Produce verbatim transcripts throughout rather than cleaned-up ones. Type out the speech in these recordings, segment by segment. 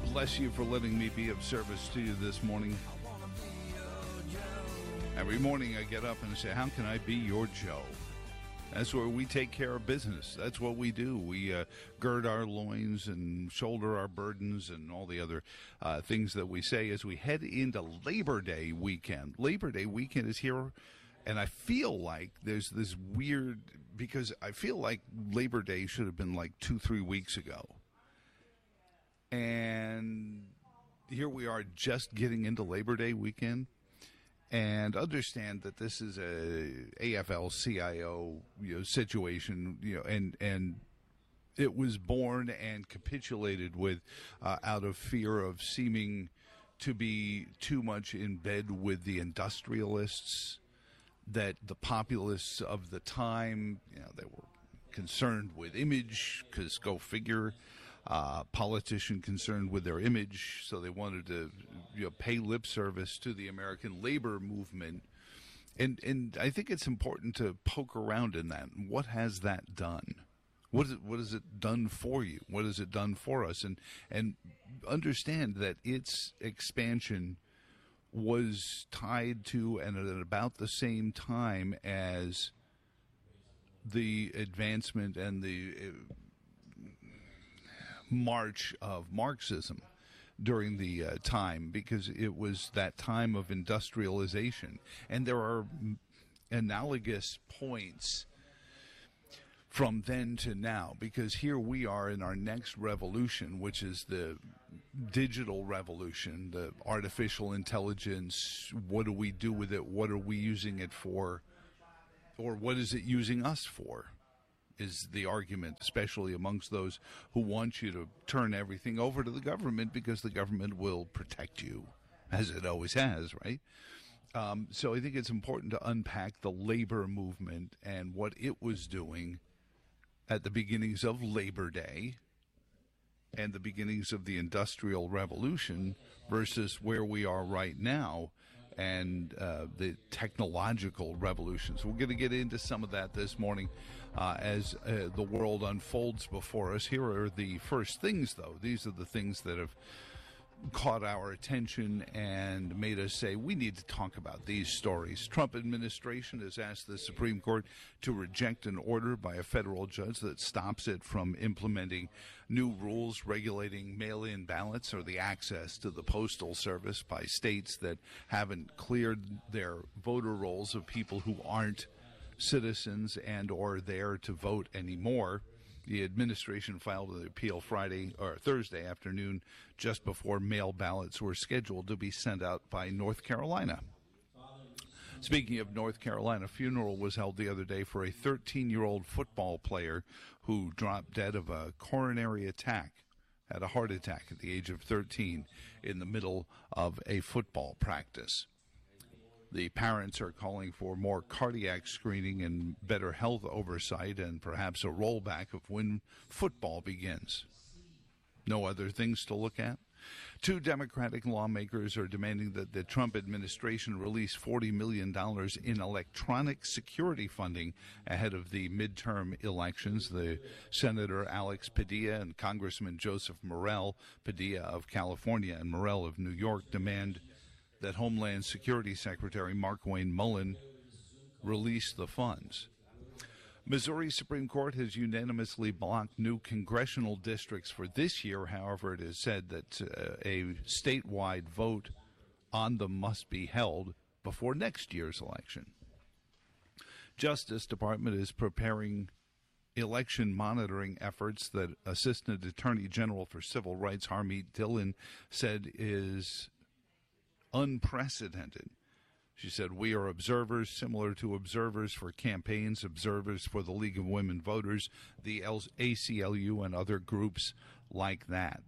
bless you for letting me be of service to you this morning. Every morning I get up and I say, how can I be your Joe? That's where we take care of business. That's what we do. We uh, gird our loins and shoulder our burdens and all the other uh, things that we say as we head into Labor Day weekend. Labor Day weekend is here, and I feel like there's this weird, because I feel like Labor Day should have been like two, three weeks ago. And here we are just getting into Labor Day weekend. And understand that this is a A F L C I O you know, situation, you know, and and it was born and capitulated with uh, out of fear of seeming to be too much in bed with the industrialists, that the populists of the time, you know, they were concerned with image, because go figure. Uh, politician concerned with their image, so they wanted to you know, pay lip service to the American labor movement. And and I think it's important to poke around in that. What has that done? What is it, what has it done for you? What has it done for us? And and understand that its expansion was tied to and at about the same time as the advancement and the uh, march of Marxism during the uh, time, because it was that time of industrialization. And there are analogous points from then to now, because here we are in our next revolution, which is the digital revolution, the artificial intelligence. What do we do with it? What are we using it for? Or what is it using us for? Is the argument, especially amongst those who want you to turn everything over to the government because the government will protect you, as it always has, right? Um, so I think it's important to unpack the labor movement and what it was doing at the beginnings of Labor Day and the beginnings of the Industrial Revolution versus where we are right now and uh, the technological revolutions. We're going to get into some of that this morning uh, as uh, the world unfolds before us. Here are the first things, though. These are the things that have caught our attention and made us say, we need to talk about these stories. Trump administration has asked the Supreme Court to reject an order by a federal judge that stops it from implementing new rules regulating mail-in ballots or the access to the postal service by states that haven't cleared their voter rolls of people who aren't citizens and or there to vote anymore. The administration filed an appeal Friday or Thursday afternoon, just before mail ballots were scheduled to be sent out by North Carolina. Speaking of North Carolina, a funeral was held the other day for a thirteen-year-old football player who dropped dead of a coronary attack, had a heart attack at the age of thirteen in the middle of a football practice. The parents are calling for more cardiac screening and better health oversight and perhaps a rollback of when football begins. No other things to look at? Two Democratic lawmakers are demanding that the Trump administration release forty million dollars in electronic security funding ahead of the midterm elections. The Senator Alex Padilla and Congressman Joseph Morell, Padilla of California and Morell of New York, demand that Homeland Security Secretary Markwayne Mullin release the funds. Missouri Supreme Court has unanimously blocked new congressional districts for this year. However, it is said that uh, a statewide vote on them must be held before next year's election. Justice Department is preparing election monitoring efforts that Assistant Attorney General for Civil Rights Harmeet Dillon said is unprecedented. She said, we are observers similar to observers for campaigns, observers for the League of Women Voters, the A C L U, and other groups like that.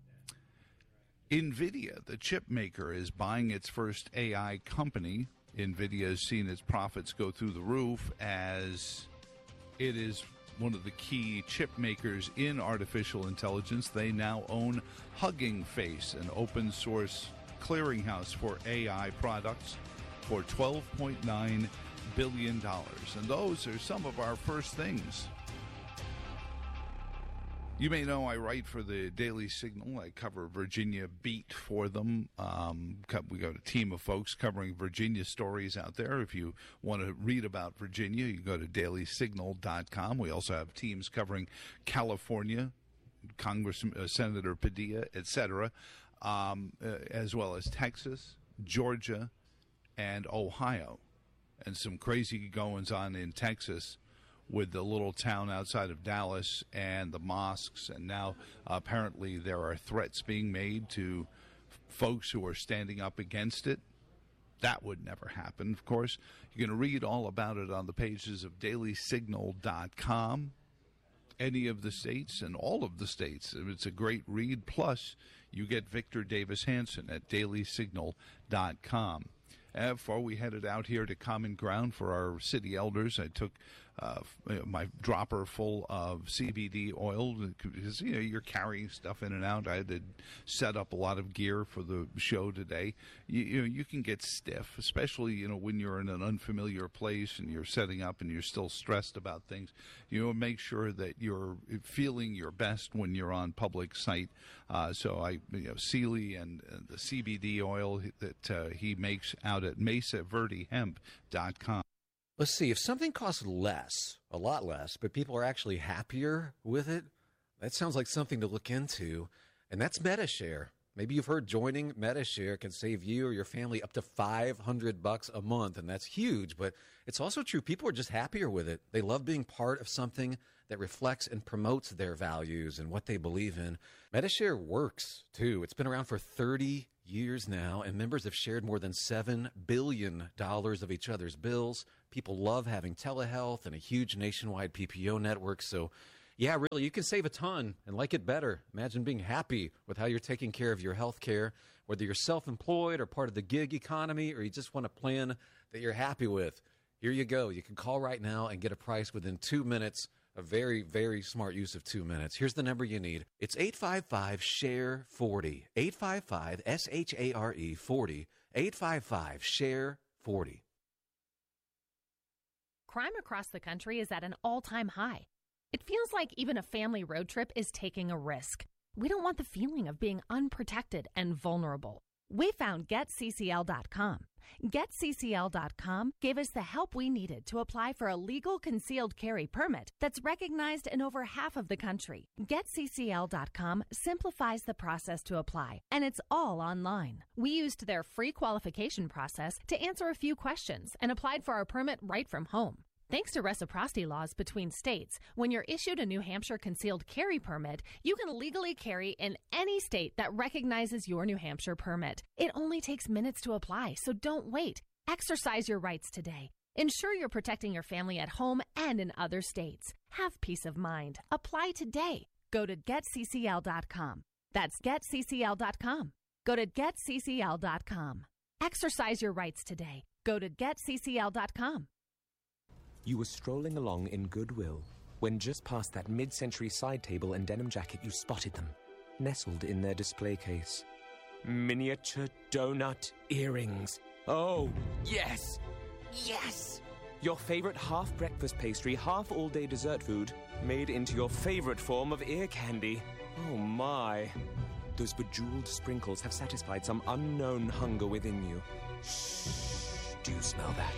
NVIDIA, the chip maker, is buying its first A I company. NVIDIA has seen its profits go through the roof as it is one of the key chip makers in artificial intelligence. They now own Hugging Face, an open source clearinghouse for A I products, for twelve point nine billion dollars. And those are some of our first things. You may know I write for the Daily Signal. I cover Virginia beat for them. Um, we got a team of folks covering Virginia stories out there. If you want to read about Virginia, you go to daily signal dot com. We also have teams covering California, Congressman, uh, Senator Padilla, et cetera, um, uh, as well as Texas, Georgia, and Ohio. And some crazy goings on in Texas with the little town outside of Dallas and the mosques. And now uh, apparently there are threats being made to f- folks who are standing up against it. That would never happen, of course. You're going to read all about it on the pages of daily signal dot com. Any of the states and all of the states. It's a great read. Plus, you get Victor Davis Hanson at daily signal dot com. And before we headed out here to Common Ground for our city elders, I took uh, my dropper full of C B D oil because, you know, you're carrying stuff in and out. I had to set up a lot of gear for the show today. You, you know, you can get stiff, especially, you know, when you're in an unfamiliar place and you're setting up and you're still stressed about things. You know, make sure that you're feeling your best when you're on public site. Uh, so I, you know, Sealy and uh, the C B D oil that uh, he makes out at mesa verde hemp dot com. Let's see, if something costs less, a lot less, but people are actually happier with it, that sounds like something to look into, and that's MediShare. Maybe you've heard joining MediShare can save you or your family up to five hundred bucks a month, and that's huge, but it's also true. People are just happier with it. They love being part of something that reflects and promotes their values and what they believe in. MediShare works, too. It's been around for thirty years now, and members have shared more than seven billion dollars of each other's bills. People love having telehealth and a huge nationwide P P O network. So, yeah, really, you can save a ton and like it better. Imagine being happy with how you're taking care of your health care, whether you're self-employed or part of the gig economy, or you just want a plan that you're happy with. Here you go. You can call right now and get a price within two minutes. A very, very smart use of two minutes. Here's the number you need. It's eight five five, S H A R E forty. eight five five, S H A R E forty. eight five five, S H A R E forty. Crime across the country is at an all-time high. It feels like even a family road trip is taking a risk. We don't want the feeling of being unprotected and vulnerable. We found get C C L dot com. get C C L dot com gave us the help we needed to apply for a legal concealed carry permit that's recognized in over half of the country. get C C L dot com simplifies the process to apply, and it's all online. We used their free qualification process to answer a few questions and applied for our permit right from home. Thanks to reciprocity laws between states, when you're issued a New Hampshire concealed carry permit, you can legally carry in any state that recognizes your New Hampshire permit. It only takes minutes to apply, so don't wait. Exercise your rights today. Ensure you're protecting your family at home and in other states. Have peace of mind. Apply today. Go to get C C L dot com. That's get C C L dot com. Go to get C C L dot com. Exercise your rights today. Go to get C C L dot com. You were strolling along in Goodwill when just past that mid-century side table and denim jacket you spotted them, nestled in their display case. Miniature donut earrings. Oh, yes! Yes! Your favorite half-breakfast pastry, half-all-day dessert food, made into your favorite form of ear candy. Oh, my. Those bejeweled sprinkles have satisfied some unknown hunger within you. Shh. Do you smell that?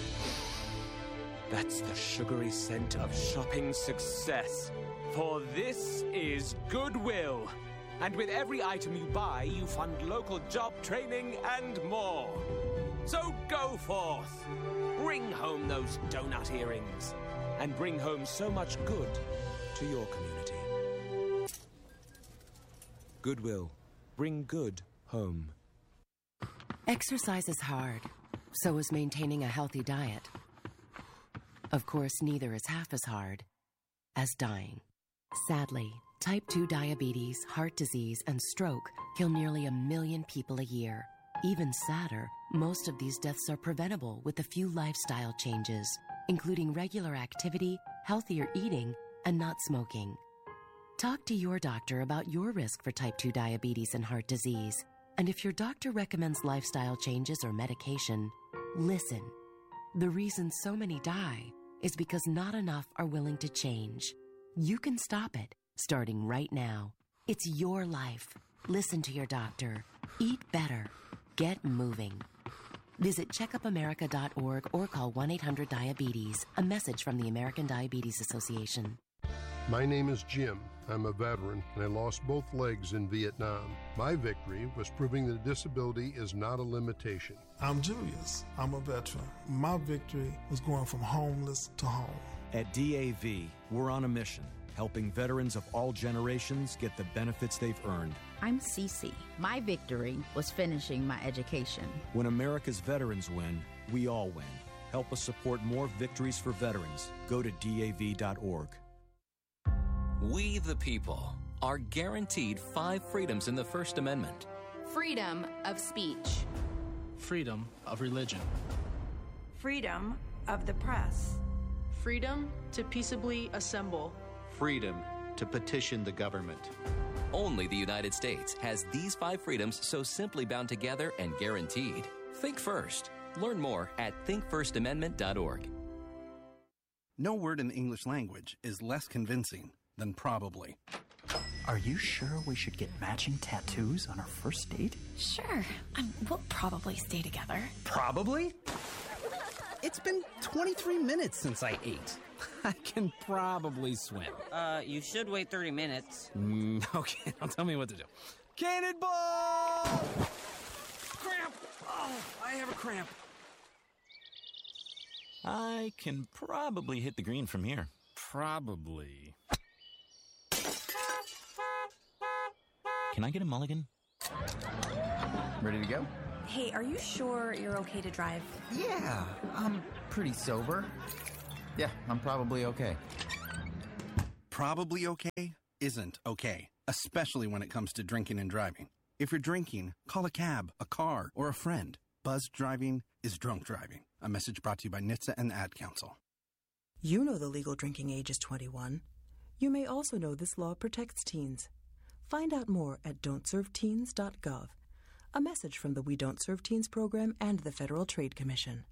That's the sugary scent of shopping success. For this is Goodwill. And with every item you buy, you fund local job training and more. So go forth. Bring home those donut earrings. And bring home so much good to your community. Goodwill. Bring good home. Exercise is hard. So is maintaining a healthy diet. Of course, neither is half as hard as dying. Sadly, type two diabetes, heart disease, and stroke kill nearly a million people a year. Even sadder, most of these deaths are preventable with a few lifestyle changes, including regular activity, healthier eating, and not smoking. Talk to your doctor about your risk for type two diabetes and heart disease. And if your doctor recommends lifestyle changes or medication, listen. The reason so many die is because not enough are willing to change. You can stop it. starting right now. It's your life. Listen to your doctor. Eat better. Get moving. Visit checkup america dot org or call one eight hundred diabetes. A message from the American Diabetes Association. My name is Jim. I'm a veteran, and I lost both legs in Vietnam. My victory was proving that disability is not a limitation. I'm Julius. I'm a veteran. My victory was going from homeless to home. At D A V, we're on a mission, helping veterans of all generations get the benefits they've earned. I'm Cece. My victory was finishing my education. When America's veterans win, we all win. Help us support more victories for veterans. Go to D A V dot org. We, the people, are guaranteed five freedoms in the First Amendment. Freedom of speech. Freedom of religion. Freedom of the press. Freedom to peaceably assemble. Freedom to petition the government. Only the United States has these five freedoms so simply bound together and guaranteed. Think first. Learn more at think first amendment dot org. No word in the English language is less convincing than probably. Are you sure we should get matching tattoos on our first date? Sure. Um, we'll probably stay together. Probably? It's been twenty-three minutes since I ate. I can probably swim. Uh, you should wait thirty minutes. Mm, okay, now tell me what to do. Cannonball! Cramp! Oh, I have a cramp. I can probably hit the green from here. Probably. Can I get a mulligan? Ready to go? Hey, are you sure you're okay to drive? Yeah, I'm pretty sober. Yeah, I'm probably okay. Probably okay isn't okay, especially when it comes to drinking and driving. If you're drinking, call a cab, a car, or a friend. Buzzed driving is drunk driving. A message brought to you by N H T S A and the Ad Council. You know the legal drinking age is twenty-one. You may also know this law protects teens. Find out more at don't serve teens dot gov. A message from the We Don't Serve Teens program and the Federal Trade Commission.